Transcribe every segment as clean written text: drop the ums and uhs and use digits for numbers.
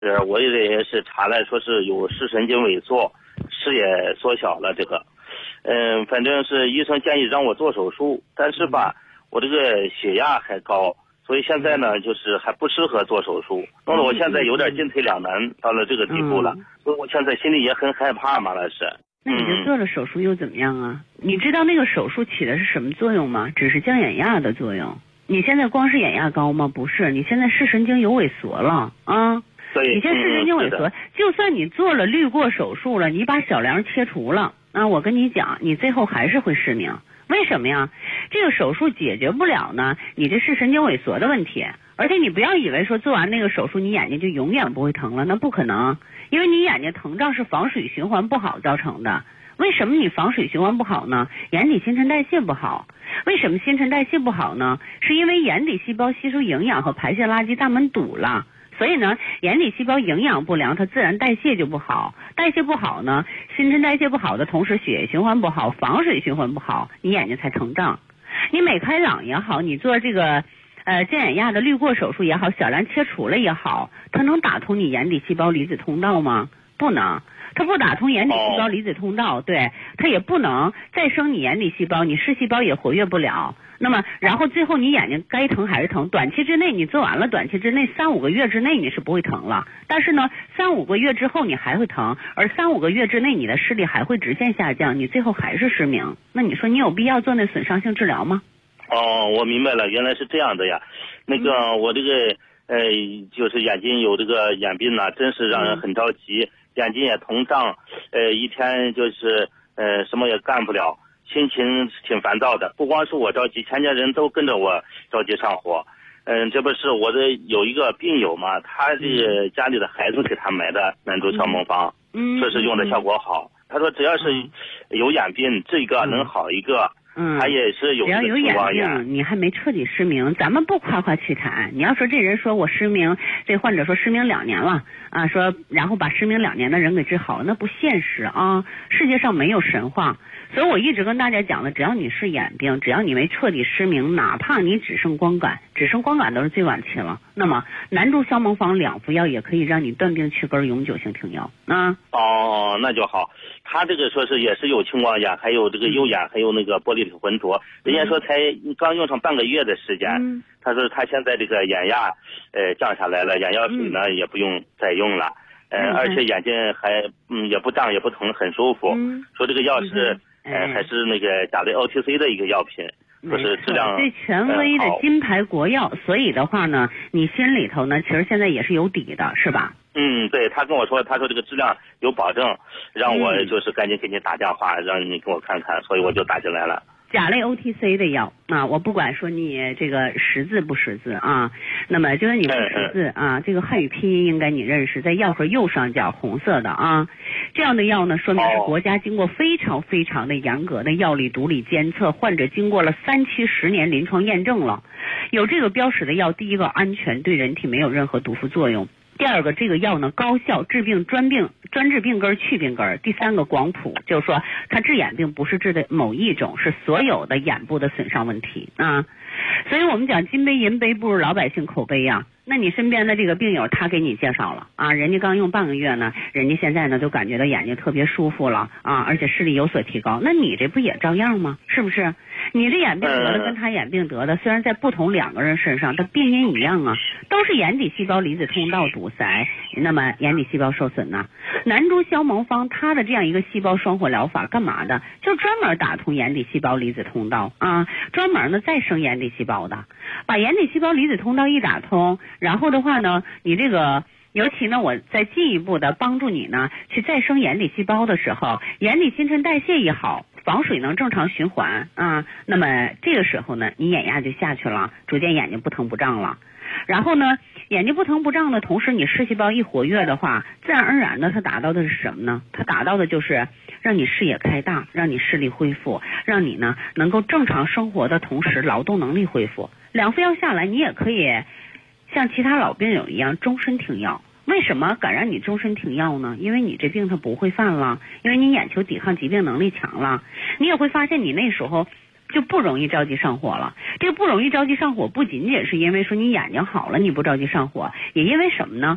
我也是查了，说是有视神经萎缩，视野缩小了这个。反正是医生建议让我做手术，但是吧，我这个血压还高，所以现在呢，就是还不适合做手术，弄得我现在有点进退两难，到了这个地步了，所以我现在心里也很害怕嘛，那是。 那你就做了手术又怎么样啊？你知道那个手术起的是什么作用吗？只是降眼压的作用。你现在光是眼压高吗？不是，你现在视神经有萎缩了啊。 对， 你现在视神经萎缩，就算你做了滤过手术了，你把小梁切除了啊，我跟你讲，你最后还是会失明。为什么呀？这个手术解决不了呢你这视神经萎缩的问题，而且你不要以为说做完那个手术你眼睛就永远不会疼了，那不可能，因为你眼睛疼胀是房水循环不好造成的。为什么你房水循环不好呢？眼底新陈代谢不好。为什么新陈代谢不好呢？是因为眼底细胞吸收营养和排泄垃圾大门堵了。所以呢，眼底细胞营养不良，它自然代谢就不好，代谢不好呢，新陈代谢不好的同时，血液循环不好，房水循环不好，你眼睛才疼胀。你美开朗也好，你做这个降眼压的滤过手术也好，小梁切除了也好，它能打通你眼底细胞离子通道吗？不能。它不打通眼底细胞离子通道，对，它也不能再生你眼底细胞，你视细胞也活跃不了。那么，然后最后你眼睛该疼还是疼，短期之内你做完了，短期之内3-5个月之内你是不会疼了，但是呢，3-5个月之后你还会疼，而3-5个月之内你的视力还会直线下降，你最后还是失明。那你说你有必要做那损伤性治疗吗？ 哦，我明白了，原来是这样的呀。那个我这个就是眼睛有这个眼病呢，真是让人很着急。眼睛也膨胀，一天就是什么也干不了，心情挺烦躁的。不光是我着急，全家人都跟着我着急上火。这不是我的有一个病友嘛，他这个家里的孩子给他买的南珠小蒙方，说是用的效果好。他说只要是有眼病，这个能好一个。他也是有只要有眼病，你还没彻底失明，咱们不夸夸其谈。你要说这人说我失明，这患者说失明2年了啊，说然后把失明2年的人给治好了，那不现实啊！世界上没有神话，所以我一直跟大家讲的，只要你是眼病，只要你没彻底失明，哪怕你只剩光感都是最晚期了。那么南珠消蒙方2副药也可以让你断病去根，永久性停药啊。 哦，那就好。他这个说是也是有青光眼，还有这个右眼，还有那个玻璃体浑浊。人家说才刚用上半个月的时间，他说他现在这个眼压降下来了，眼药水呢也不用再用了，而且眼睛还也不胀也不疼，很舒服。说这个药是还是那个甲类 OTC 的一个药品。说是质量最权威的金牌国药，所以的话呢，你心里头呢，其实现在也是有底的，是吧？ 对，他跟我说，他说这个质量有保证，让我就是赶紧给你打电话，让你给我看看，所以我就打进来了。 甲类 OTC 的药啊，我不管说你这个识字不识字啊，那么就是你不识字啊，这个汉语拼音应该你认识，在药盒右上角红色的啊，这样的药呢，说明是国家经过非常非常的严格的药理毒理监测，患者经过了3期10年临床验证了，有这个标识的药，第一个安全，对人体没有任何毒副作用。第二个，这个药呢高效治病专治病根去病根。第三个广谱，就是说它治眼病不是治的某一种，是所有的眼部的损伤问题啊。所以我们讲金杯银杯不如老百姓口碑呀。那你身边的这个病友他给你介绍了啊，人家刚用半个月呢，人家现在呢就感觉到眼睛特别舒服了啊，而且视力有所提高，那你这不也照样吗？是不是？你这眼病得的跟他眼病得的，虽然在不同2个人身上，但病因一样啊，都是眼底细胞离子通道堵塞，那么眼底细胞受损呢。南珠消蒙方它的这样一个细胞双活疗法干嘛的？就专门打通眼底细胞离子通道啊，专门呢再生眼底细胞的，把眼底细胞离子通道一打通，然后的话呢，你这个尤其呢，我再进一步的帮助你呢，去再生眼底细胞的时候，眼底新陈代谢一好，房水能正常循环啊，那么这个时候呢，你眼压就下去了，逐渐眼睛不疼不胀了。然后呢，眼睛不疼不胀的同时，你视细胞一活跃的话，自然而然的它达到的是什么呢？它达到的就是让你视野开大，让你视力恢复，让你呢能够正常生活的同时劳动能力恢复。2副药下来，你也可以像其他老病友一样终身停药。为什么敢让你终身停药呢？因为你这病它不会犯了，因为你眼球抵抗疾病能力强了。你也会发现你那时候就不容易着急上火了。这个不容易着急上火不仅仅是因为说你眼睛好了你不着急上火，也因为什么呢？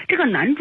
这个男主